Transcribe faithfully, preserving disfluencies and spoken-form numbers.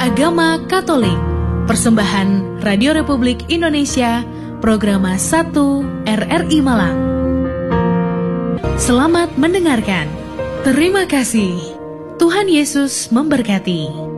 Agama Katolik. Persembahan Radio Republik Indonesia, Programa satu R R I Malang. Selamat mendengarkan. Terima kasih. Tuhan Yesus memberkati.